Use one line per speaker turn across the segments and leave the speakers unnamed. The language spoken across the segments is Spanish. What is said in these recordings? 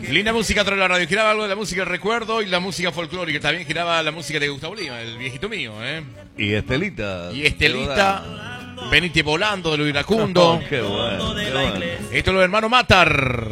Linda música trae la radio. Giraba algo de la música del recuerdo y la música folclórica. También giraba la música de Gustavo Lima, el viejito mío, ¿eh?
Y Estelita.
Y Estelita. Venite volando de lo iracundo.
Oh, qué bueno, qué bueno.
Esto es lo hermano Matar.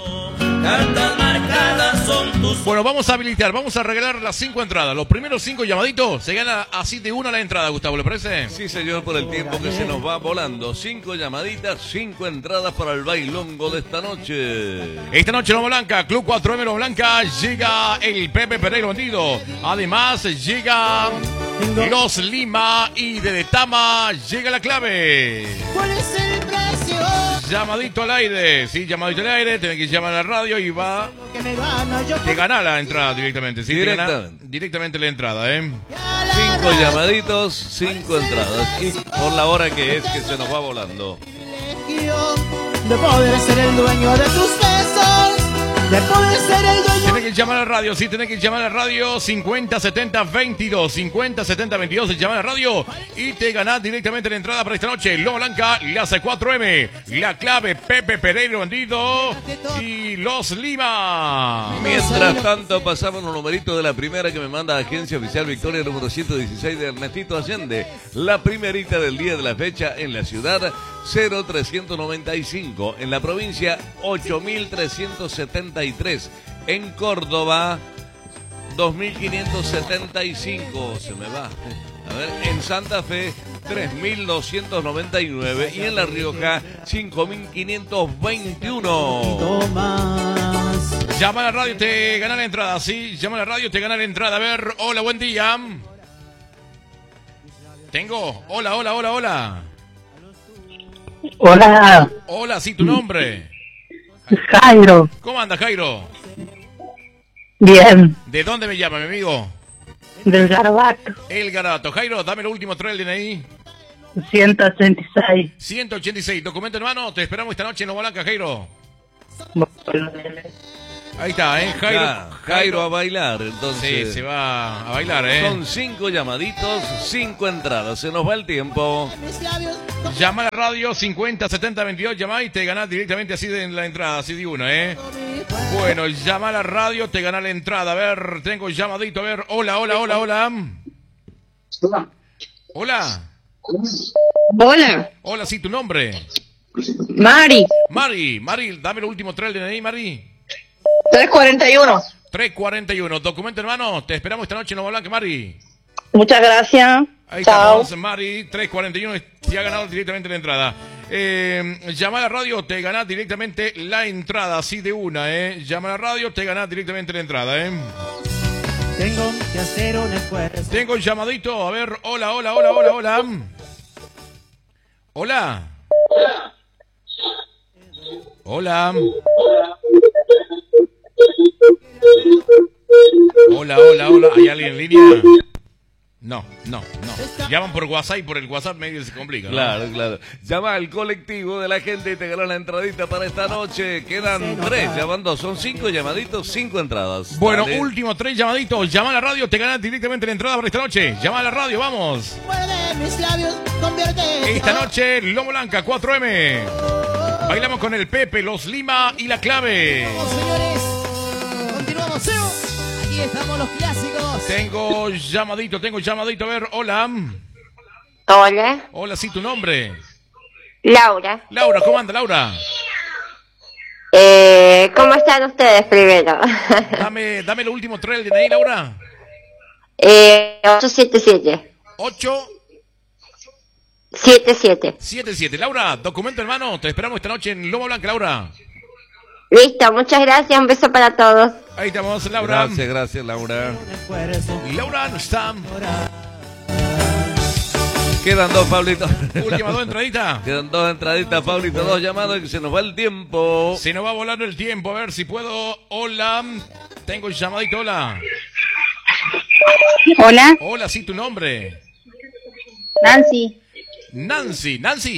Bueno, vamos a habilitar, vamos a regalar las 5 entradas. Los primeros 5 llamaditos se gana así de una la entrada, Gustavo, ¿le parece?
Sí, señor, por el tiempo que se nos va volando. 5 llamaditas, 5 entradas para el bailongo de esta noche.
Esta noche Loma Blanca, Club 4M Loma Blanca, llega el Pepe Pereiro Bandido. Además llega Los Lima y de Tama llega la clave.
¿Cuál es el precio?
Llamadito al aire, sí, llamadito al aire, tenés que llamar a la radio y va.
Que me gana, yo
Te gana la entrada directamente, sí,
Directamente.
directamente la entrada,
5 llamaditos, 5 entradas. Y por la hora que es que se nos va volando.
de poder ser el dueño de tus besos, de poder ser el dueño.
Tenés que llamar a la radio, sí, tenés que llamar a la radio 507022, 507022, llamar a la radio y te ganás directamente la entrada para esta noche. Loma Blanca, la C4M, la clave Pepe Pereiro Bandido y Los Lima.
Mientras tanto, pasamos los numeritos de la primera que me manda Agencia Oficial Victoria número 116 de Ernestito Allende. La primerita del día de la fecha en la ciudad, 0395. En la provincia, 8373. En Córdoba, 2575. Se me va. A ver, en Santa Fe, 3299. Y en La Rioja, 5521.
Llama a la radio, te gana la entrada, sí. Llama a la radio, te gana la entrada. A ver, hola, buen día. Tengo. Hola, hola, hola, hola.
Hola,
Hola, sí, tu nombre.
Jairo.
¿Cómo anda, Jairo?
Bien,
¿De dónde me llama, mi amigo?
del Garabato,
El Garabato. Jairo, dame el último 3 del DNI.
186.
186. Documento en mano. Te esperamos esta noche en Loma Blanca, Jairo. Ahí está, Jairo.
Ya, Jairo a bailar, entonces.
Sí, se va a bailar,
Son 5 llamaditos, 5 entradas. Se nos va el tiempo.
Llama a la radio 507022, llama y te ganás directamente así de la entrada, así de una, Bueno, llama a la radio, te ganás la entrada. A ver, tengo llamadito, a ver. Hola, hola, hola, hola. Hola.
Hola,
Hola, sí, tu nombre.
Mari,
Mari, dame el último 3 del DNI, Mari.
341.
341. Documento hermano, te esperamos esta noche en Loma Blanca, Mari.
Muchas gracias.
Ahí
Chao.
estamos, Mari, 341, te ha ganado directamente la entrada. Llama a la radio, te ganás directamente la entrada, así de una, Llama a la radio, te ganás directamente la entrada,
Tengo que hacer un esfuerzo.
Tengo el llamadito, a ver, hola, hola, hola, hola, hola. Hola. Hola. Hola, hola, hola. ¿Hay alguien en línea? No. Llaman por WhatsApp y por el WhatsApp medio se complica, ¿no?
Claro. Llama al colectivo de la gente y te ganó la entradita para esta noche. Quedan 3 llamando. Son 5 llamaditos, 5 entradas.
Bueno,
Dale.
último 3 llamaditos. Llama a la radio, te ganas directamente la entrada para esta noche. Llama a la radio, vamos.
Muerde mis labios, convierte.
Esta noche, Loma Blanca, 4M. Bailamos con el Pepe, Los Lima y la clave.
Señores, continuamos. Aquí estamos los clásicos.
Tengo llamadito, a ver, hola.
Hola,
Hola, sí, tu nombre.
Laura.
Laura, ¿cómo anda, Laura?
¿Cómo están ustedes primero?
Dame el último 3 del DNI, Laura.
877. 77.
877. Laura, documento hermano, te esperamos esta noche en Loma Blanca, Laura.
Listo, muchas gracias, un beso para todos.
Ahí estamos, Laura.
Gracias, Laura.
Laura no está.
Quedan 2, Pablito.
Última 2 entraditas.
Quedan 2 entraditas, Pablito. 2 llamados y se nos va el tiempo.
Se nos va volando el tiempo, a ver si puedo. Hola. Tengo el llamadito, hola.
Hola,
Hola, sí, tu nombre.
Nancy.
Nancy.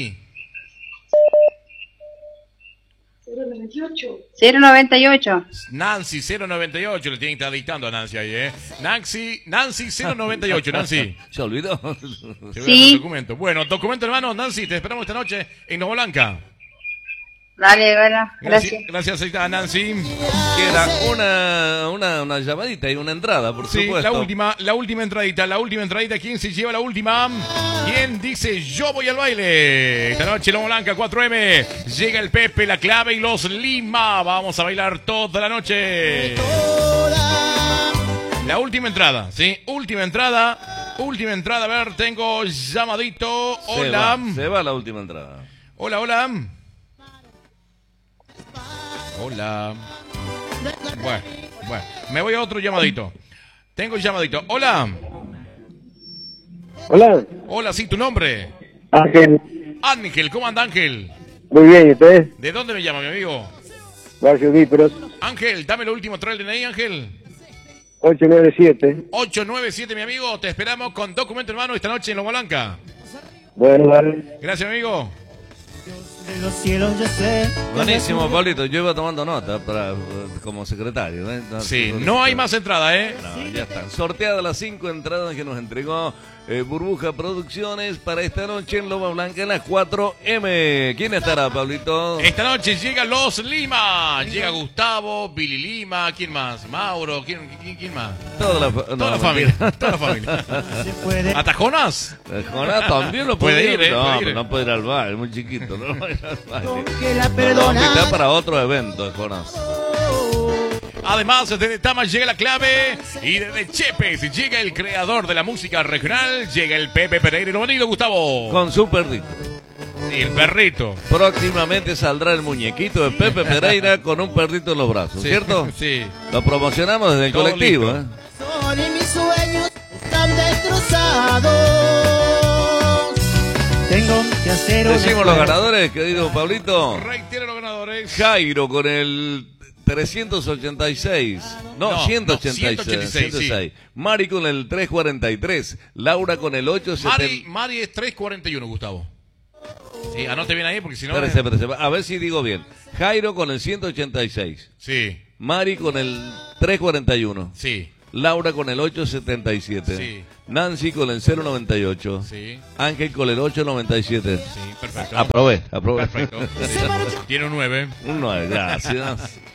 098.
Nancy 098, le tienen que estar dictando a Nancy ahí, Nancy 098, Nancy.
¿Se olvidó?
Sí. Documento. Bueno, documento hermano, Nancy, te esperamos esta noche en Loma Blanca.
Dale, bueno, gracias.
Gracias, señorita Nancy.
Queda una llamadita y una entrada, por
Sí,
supuesto.
la última entradita. ¿Quién se lleva la última? ¿Quién dice yo voy al baile? Esta noche Lomo Blanca 4M. Llega el Pepe, la clave y los Lima. Vamos a bailar toda la noche. La última entrada, ¿sí? Última entrada. A ver, tengo llamadito. Hola.
Se va la última entrada.
Hola. Hola. Bueno, me voy a otro llamadito. Tengo llamadito. Hola. Hola, sí, tu nombre. Ángel, ¿cómo anda Ángel?
Muy bien, ¿y usted?
¿De dónde me llama, mi amigo?
Barrio Víperos,
Ángel, dame lo último, trae el DNI, Ángel.
897.
897, mi amigo. Te esperamos con documento en mano esta noche en Loma Blanca.
Bueno, dale.
Gracias, amigo.
De los cielos yo sé.
Buenísimo, Pablito. Yo iba tomando nota como secretario.
Sí, no hay más entrada, ¿eh?
No, ya están. Sorteadas las 5 entradas que nos entregó Burbuja Producciones para esta noche en Loma Blanca en las 4M. ¿Quién estará, Pablito?
Esta noche llegan los Lima. Llega Gustavo, Billy Lima. ¿Quién más? Mauro. ¿Quién más?
Toda la
familia. Toda la familia.
Se puede.
¿Hasta Jonas?
Jonás también no
Puede
puede
ir,
ir. No,
puede ir.
pero no puede ir al bar, es muy chiquito. No va a ir al bar.
Que la
Lo
perdona.
vamos a invitar para otro evento, Jonás.
Además, desde Tama llega la clave y desde Chepes llega el creador de la música regional, llega el Pepe Pereira y lo bonito, Gustavo.
Con su perrito.
Sí, el perrito.
Próximamente saldrá el muñequito de Pepe Pereira con un perrito en los brazos,
Sí,
¿cierto?
Sí.
Lo promocionamos desde el
Todo
colectivo,
listo.
Sol y mis sueños están destrozados. Tengo que hacer un
Decimos los
esfuerzo.
ganadores, querido Pablito.
Reitero los ganadores.
Jairo con el 386. No, 186.
186, sí.
Mari con el 343. Laura con el 870.
Mari es 341, Gustavo. Sí, anote bien ahí porque si no...
Espérese. A ver si digo bien. Jairo con el 186.
Sí,
Mari con el 341.
sí,
Laura con el 877.
Sí.
Nancy con el 098.
sí,
Ángel con el 897.
sí, perfecto.
Aprobé.
Perfecto. Tiene un 9.
Un 9, gracias.